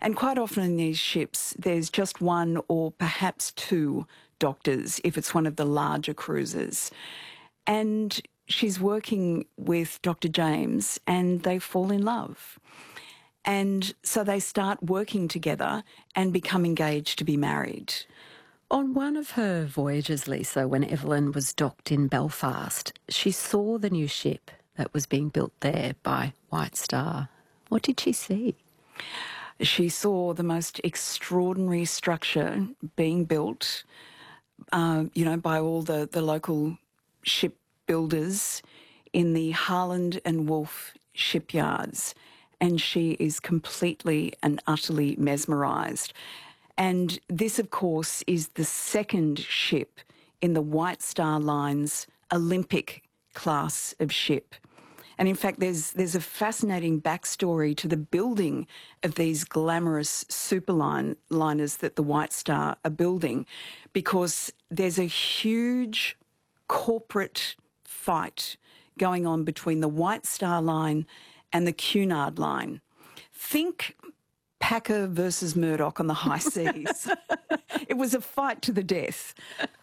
And quite often in these ships, there's just one or perhaps two doctors if it's one of the larger cruises. And she's working with Dr. James and they fall in love. And so they start working together and become engaged to be married. On one of her voyages, Lisa, when Evelyn was docked in Belfast, she saw the new ship that was being built there by White Star. What did she see? She saw the most extraordinary structure being built, by all the local shipbuilders in the Harland and Wolff shipyards. And she is completely and utterly mesmerised. And this, of course, is the second ship in the White Star Line's Olympic class of ship. And in fact, there's a fascinating backstory to the building of these glamorous superliners that the White Star are building, because there's a huge corporate fight going on between the White Star Line and the Cunard Line. Think Packer versus Murdoch on the high seas. It was a fight to the death.